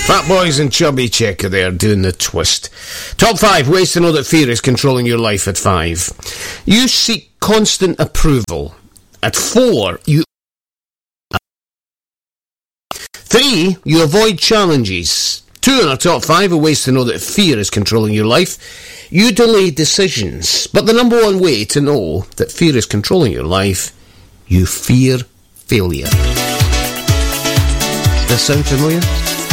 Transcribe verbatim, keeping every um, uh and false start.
Fat Boys and Chubby Checker there doing the twist. Top five ways to know that fear is controlling your life at five. You seek constant approval. At four, you... Three, you avoid challenges. Two in our top five are ways to know that fear is controlling your life. You delay decisions. But the number one way to know that fear is controlling your life, you fear failure. Does that sound familiar?